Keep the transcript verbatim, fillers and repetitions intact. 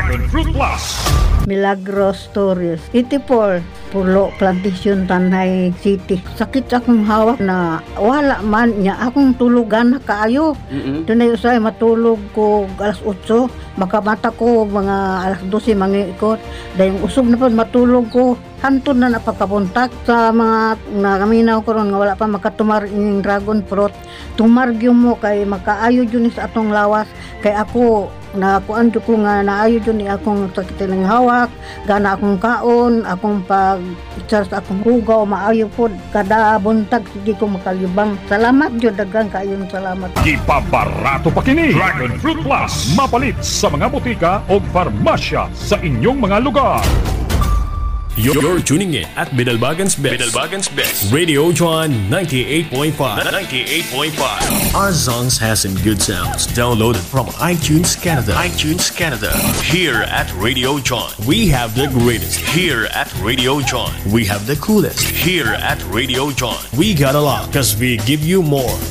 Dragon Fruit Plus. Milagros Torres, eighty-four, Pulo Plantation, Tanay City. Sakit akong hawak na wala man niya akong tulugan na kaayo. Mm-mm. Doon na usay matulog ko alas otso, makamata ko mga alas dose mangikot. Dahil usog na po matulog ko. Hantod na napagkabuntak sa mga nagaminaw ko ron nga wala pa makatumar ining dragon fruit. Tumargyo mo kay makaayo dyan sa atong lawas. Kay ako, nakuan ko nga naayo dyan ni akong sakit ng hawak, gana akong kaon, akong pag-char sa akong hugaw, maayo po. Kada buntag, sige ko makalibang. Salamat dyan, dagang kayong salamat. Ipabarato pa kini Dragon Fruit Plus. Mapalit sa mga botika o farmasya sa inyong mga lugar. You're, you're tuning in at Bidalbagan's Best. Bidalbagan's Best. Radio John ninety-eight point five. ninety-eight point five. Our songs has some good sounds. Downloaded from iTunes Canada. iTunes Canada. Here at Radio John, we have the greatest. Here at Radio John, we have the coolest. Here at Radio John, we got a lot because we give you more.